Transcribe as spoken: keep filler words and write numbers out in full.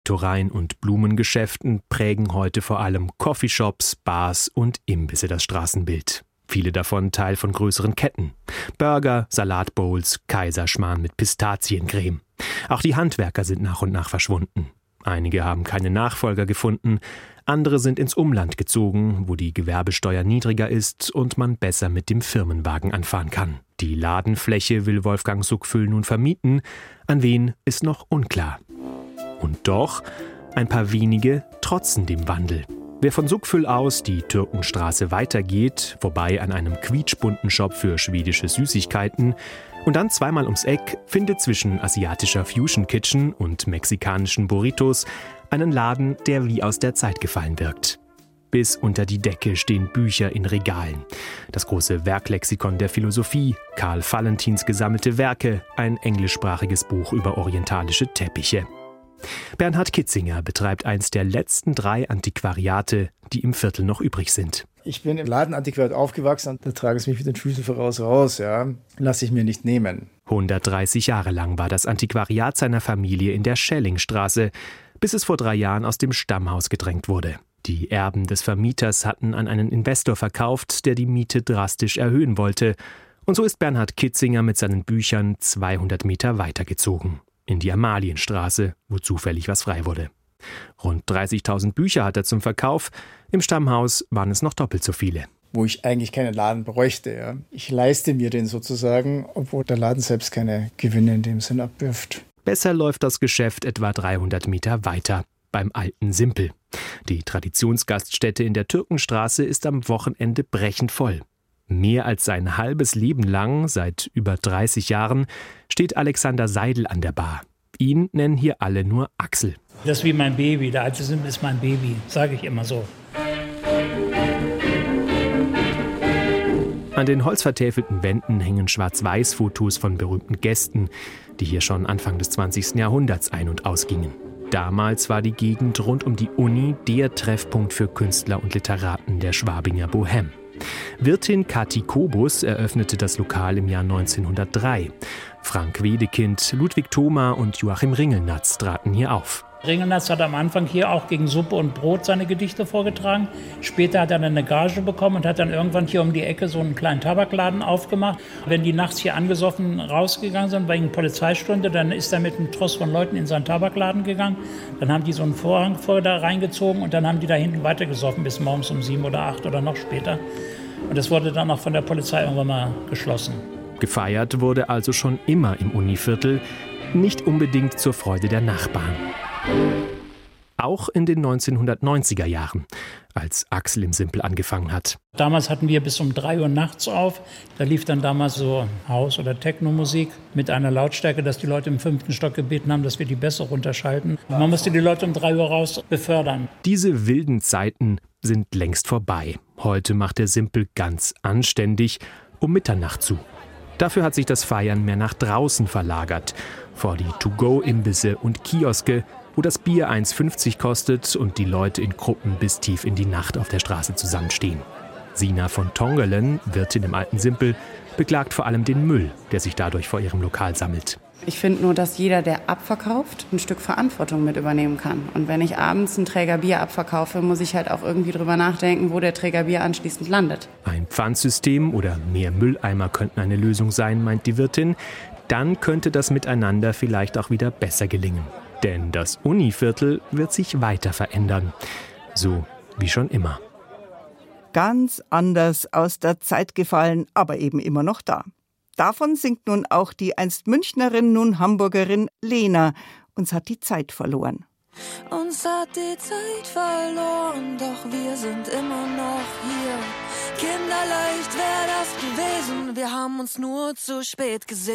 Torein- und Blumengeschäften prägen heute vor allem Coffeeshops, Bars und Imbisse das Straßenbild. Viele davon Teil von größeren Ketten. Burger, Salatbowls, Kaiserschmarrn mit Pistaziencreme. Auch die Handwerker sind nach und nach verschwunden. Einige haben keine Nachfolger gefunden, andere sind ins Umland gezogen, wo die Gewerbesteuer niedriger ist und man besser mit dem Firmenwagen anfahren kann. Die Ladenfläche will Wolfgang Suckfüll nun vermieten, an wen ist noch unklar. Und doch, ein paar wenige trotzen dem Wandel. Wer von Suckfüll aus die Türkenstraße weitergeht, vorbei an einem quietschbunten Shop für schwedische Süßigkeiten und dann zweimal ums Eck, findet zwischen asiatischer Fusion Kitchen und mexikanischen Burritos einen Laden, der wie aus der Zeit gefallen wirkt. Bis unter die Decke stehen Bücher in Regalen. Das große Werklexikon der Philosophie, Karl Valentins gesammelte Werke, ein englischsprachiges Buch über orientalische Teppiche. Bernhard Kitzinger betreibt eins der letzten drei Antiquariate, die im Viertel noch übrig sind. Ich bin im Ladenantiquariat aufgewachsen und da trage ich mich mit den Füßen voraus raus. Ja. Lass ich mir nicht nehmen. hundertdreißig Jahre lang war das Antiquariat seiner Familie in der Schellingstraße, bis es vor drei Jahren aus dem Stammhaus gedrängt wurde. Die Erben des Vermieters hatten an einen Investor verkauft, der die Miete drastisch erhöhen wollte. Und so ist Bernhard Kitzinger mit seinen Büchern zweihundert Meter weitergezogen. In die Amalienstraße, wo zufällig was frei wurde. Rund dreißigtausend Bücher hat er zum Verkauf. Im Stammhaus waren es noch doppelt so viele. Wo ich eigentlich keinen Laden bräuchte. Ja. Ich leiste mir den sozusagen, obwohl der Laden selbst keine Gewinne in dem Sinn abwirft. Besser läuft das Geschäft etwa dreihundert Meter weiter, beim Alten Simpel. Die Traditionsgaststätte in der Türkenstraße ist am Wochenende brechend voll. Mehr als sein halbes Leben lang, seit über dreißig Jahren, steht Alexander Seidel an der Bar. Ihn nennen hier alle nur Axel. Das ist wie mein Baby, der Alte Simpel ist mein Baby, sage ich immer so. An den holzvertäfelten Wänden hängen Schwarz-Weiß-Fotos von berühmten Gästen, die hier schon Anfang des zwanzigsten Jahrhunderts ein- und ausgingen. Damals war die Gegend rund um die Uni der Treffpunkt für Künstler und Literaten der Schwabinger Bohème. Wirtin Kathi Kobus eröffnete das Lokal im Jahr neunzehnhundertdrei. Frank Wedekind, Ludwig Thoma und Joachim Ringelnatz traten hier auf. Ringelnatz hat am Anfang hier auch gegen Suppe und Brot seine Gedichte vorgetragen. Später hat er eine Gage bekommen und hat dann irgendwann hier um die Ecke so einen kleinen Tabakladen aufgemacht. Wenn die nachts hier angesoffen rausgegangen sind wegen Polizeistunde, dann ist er mit einem Tross von Leuten in seinen Tabakladen gegangen. Dann haben die so einen Vorhang vor da reingezogen und dann haben die da hinten weitergesoffen bis morgens um sieben oder acht oder noch später. Und das wurde dann auch von der Polizei irgendwann mal geschlossen. Gefeiert wurde also schon immer im Univiertel, nicht unbedingt zur Freude der Nachbarn. Auch in den neunzehnhundertneunziger Jahren, als Axel im Simpel angefangen hat. Damals hatten wir bis um drei Uhr nachts auf. Da lief dann damals so Haus- oder Techno-Musik mit einer Lautstärke, dass die Leute im fünften Stock gebeten haben, dass wir die besser runterschalten. Man musste die Leute um drei Uhr raus befördern. Diese wilden Zeiten sind längst vorbei. Heute macht der Simpel ganz anständig um Mitternacht zu. Dafür hat sich das Feiern mehr nach draußen verlagert, vor die To-Go-Imbisse und Kioske, wo das Bier eins fünfzig kostet und die Leute in Gruppen bis tief in die Nacht auf der Straße zusammenstehen. Sina von Tongelen, Wirtin im Alten Simpel, beklagt vor allem den Müll, der sich dadurch vor ihrem Lokal sammelt. Ich finde nur, dass jeder, der abverkauft, ein Stück Verantwortung mit übernehmen kann. Und wenn ich abends einen Träger Bier abverkaufe, muss ich halt auch irgendwie drüber nachdenken, wo der Träger Bier anschließend landet. Ein Pfandsystem oder mehr Mülleimer könnten eine Lösung sein, meint die Wirtin. Dann könnte das Miteinander vielleicht auch wieder besser gelingen. Denn das Univiertel wird sich weiter verändern. So wie schon immer. Ganz anders aus der Zeit gefallen, aber eben immer noch da. Davon singt nun auch die einst Münchnerin, nun Hamburgerin Lena. Uns hat die Zeit verloren. Uns hat die Zeit verloren, doch wir sind immer noch hier. Kinderleicht wäre das gewesen, wir haben uns nur zu spät gesehen.